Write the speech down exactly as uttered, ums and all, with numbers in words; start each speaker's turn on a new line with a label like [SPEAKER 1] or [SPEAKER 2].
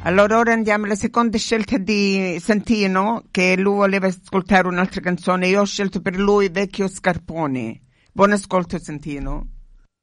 [SPEAKER 1] Allora ora andiamo alla seconda scelta di Santino, che lui voleva ascoltare un'altra canzone. Io ho scelto per lui Vecchio Scarpone. Buon ascolto, Santino.